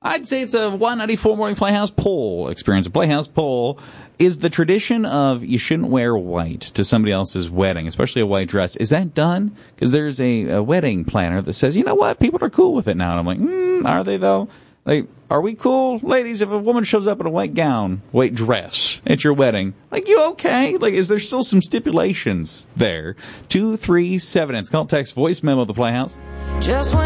I'd say it's a Y94 Morning Playhouse poll experience. A Playhouse poll is the tradition of you shouldn't wear white to somebody else's wedding, especially a white dress. Is that done? Because there's a wedding planner that says, you know what, people are cool with it now. And I'm like, are they though? Like, are we cool? Ladies, if a woman shows up in a white gown, white dress at your wedding, like, you okay? Like, is there still some stipulations there? 237, it's called text voice memo of the Playhouse. Just when